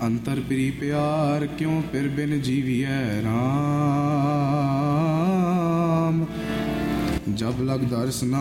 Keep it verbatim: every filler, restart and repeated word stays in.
ਅੰਤਰ ਪ੍ਰੀ ਪਿਆਰ ਕਿਉਂ ਫਿਰ ਬਿਨ ਜੀਵੀਐ ਰਾਮ। ਜਬ ਲਗ ਦਰਸ ਨ